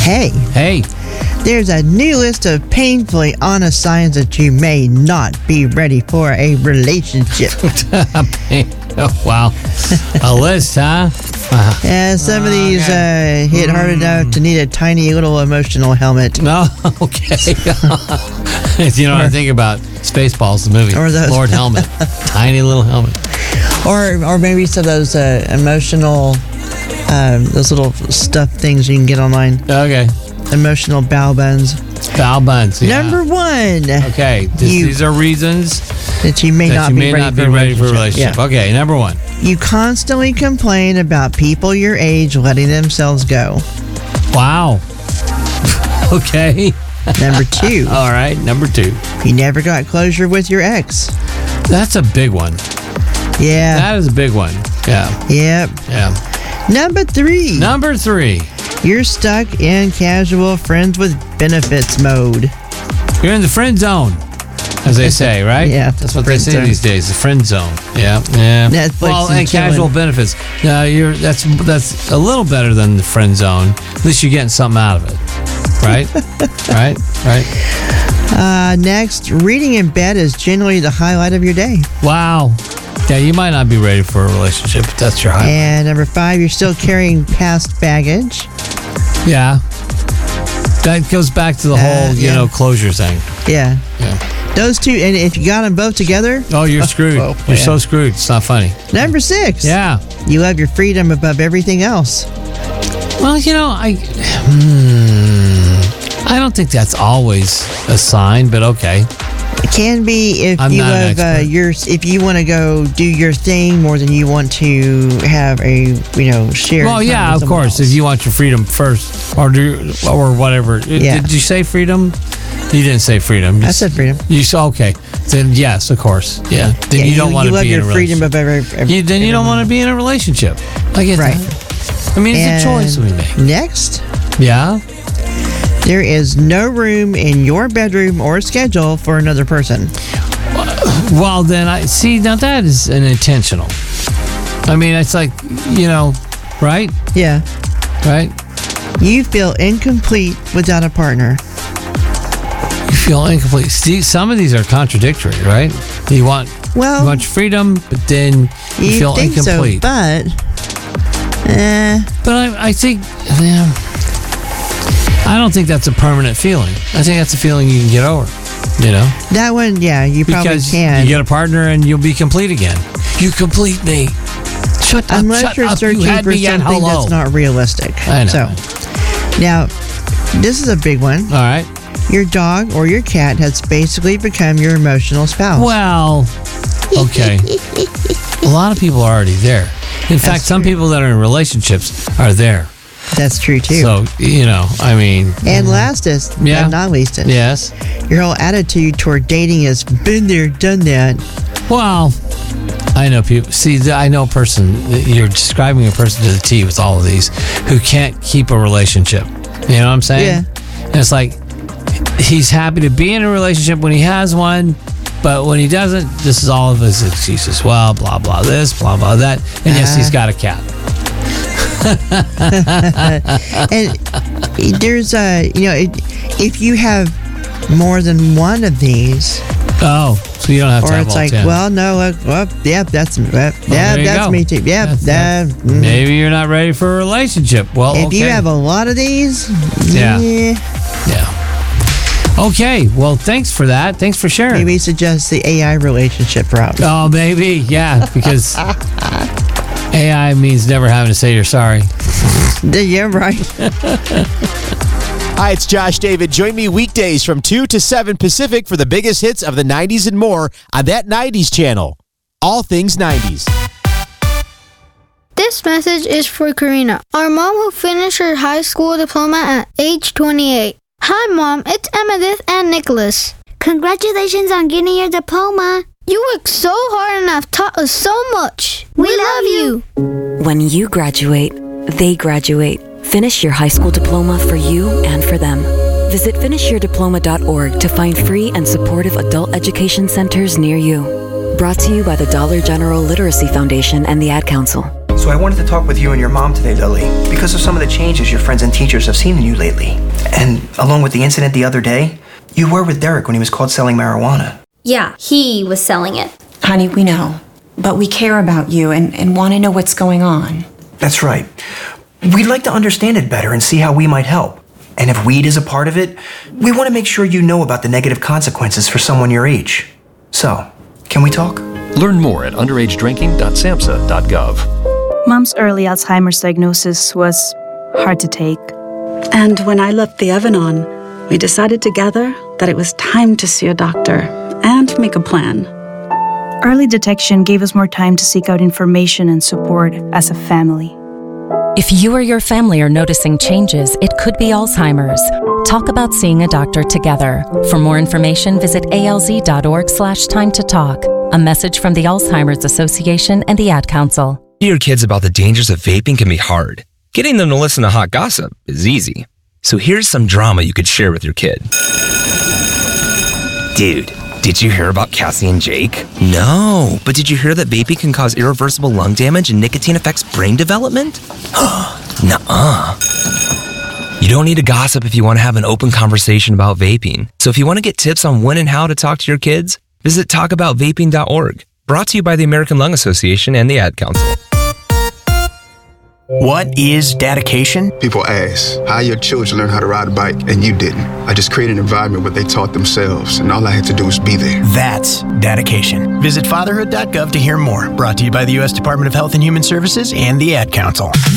Hey. There's a new list of painfully honest signs that you may not be ready for a relationship. Oh, wow. A list, huh? Yeah, some of these hit hard enough to need a tiny little emotional helmet. No, okay. You know what I think about? Spaceballs, the movie. Or those. Lord Helmet. Tiny little helmet. Or maybe some of those emotional, those little stuffed things you can get online. Okay. Emotional bowel buns. Bowel buns, yeah. Number 1. Okay. These are reasons that you may not be ready for a relationship. Yeah. Okay, number 1. You constantly complain about people your age letting themselves go. Wow. Okay. Number 2. All right, number 2. You never got closure with your ex. That's a big one. Yeah. That is a big one. Yeah. Yep. Yeah. Number 3. Number 3. You're stuck in casual friends with benefits mode. You're in the friend zone, as they say, right? Yeah. That's what they say these days, the friend zone. Yeah, yeah. Netflix and casual benefits. That's a little better than the friend zone. At least you're getting something out of it. Right? Right? Next, reading in bed is generally the highlight of your day. Wow. Yeah, you might not be ready for a relationship, but that's your highlight. And number 5, you're still carrying past baggage. Yeah. That goes back to the whole, closure thing. Yeah. Those two, and if you got them both together... Oh, you're screwed. You're so screwed. It's not funny. Number 6. Yeah. You love your freedom above everything else. Well, I don't think that's always a sign, but okay. It can be if you love if you want to go do your thing more than you want to have a shared. Well, yeah, of course. Else. If you want your freedom first, or whatever. Yeah. Did you say freedom? You didn't say freedom. I said freedom. You said okay. Then yes, of course. Yeah. Then you don't want to be in a relationship. Then you don't want to be in a relationship. I get that. I mean, it's a choice we make. Next. Yeah. There is no room in your bedroom or schedule for another person. Well, then now that is an intentional. I mean, it's like, right? Yeah. Right? You feel incomplete without a partner. You feel incomplete. See, some of these are contradictory, right? You want your freedom, but then you feel think incomplete. So, but I think... I don't think that's a permanent feeling. I think that's a feeling you can get over. That one, yeah, you probably because can. You get a partner and you'll be complete again. You complete me. Shut up. Unless you're searching for something that's not realistic. I know. So, now, this is a big one. All right. Your dog or your cat has basically become your emotional spouse. Well, okay. A lot of people are already there. In fact, some people that are in relationships are there. That's true, too. So, I mean... And lastest, but not leastest. Yes. Your whole attitude toward dating has been there, done that. Well, I know people... See, I know a person... You're describing a person to the T with all of these who can't keep a relationship. You know what I'm saying? Yeah. And it's like, he's happy to be in a relationship when he has one, but when he doesn't, this is all of his excuses. Well, blah, blah, this, blah, blah, that. And yes, he's got a cat. And there's if you have more than one of these, so you don't have to have all 10. Or it's like, well, no, that's me too. Maybe you're not ready for a relationship. Well, if you have a lot of these, yeah. Okay, well, thanks for that. Thanks for sharing. Maybe suggest the AI relationship route. Oh, maybe, yeah, because AI means never having to say you're sorry. Yeah, right. Hi, it's Josh David. Join me weekdays from 2 to 7 Pacific for the biggest hits of the 90s and more on that 90s channel. All things 90s. This message is for Karina, our mom who finished her high school diploma at age 28. Hi, Mom. It's Emmettith and Nicholas. Congratulations on getting your diploma. You worked so hard and have taught us so much. We love you. When you graduate, they graduate. Finish your high school diploma for you and for them. Visit finishyourdiploma.org to find free and supportive adult education centers near you. Brought to you by the Dollar General Literacy Foundation and the Ad Council. So I wanted to talk with you and your mom today, Lily, because of some of the changes your friends and teachers have seen in you lately. And along with the incident the other day, you were with Derek when he was caught selling marijuana. Yeah, he was selling it. Honey, we know. But we care about you and want to know what's going on. That's right. We'd like to understand it better and see how we might help. And if weed is a part of it, we want to make sure you know about the negative consequences for someone your age. So, can we talk? Learn more at underagedrinking.samhsa.gov. Mom's early Alzheimer's diagnosis was hard to take. And when I left the Evan-On, we decided together that it was time to see a doctor and make a plan. Early detection gave us more time to seek out information and support as a family. If you or your family are noticing changes, it could be Alzheimer's. Talk about seeing a doctor together. For more information, visit alz.org/time to talk. A message from the Alzheimer's Association and the Ad Council. Your kids about the dangers of vaping can be hard. Getting them to listen to hot gossip is easy. So here's some drama you could share with your kid. Dude, did you hear about Cassie and Jake? No, but did you hear that vaping can cause irreversible lung damage and nicotine affects brain development? Nuh-uh. You don't need to gossip if you want to have an open conversation about vaping. So if you want to get tips on when and how to talk to your kids, visit talkaboutvaping.org. Brought to you by the American Lung Association and the Ad Council. What is dedication? People ask, how your children learn how to ride a bike and you didn't? I just created an environment where they taught themselves and all I had to do was be there. That's dedication. Visit fatherhood.gov to hear more. Brought to you by the U.S. Department of Health and Human Services and the Ad Council.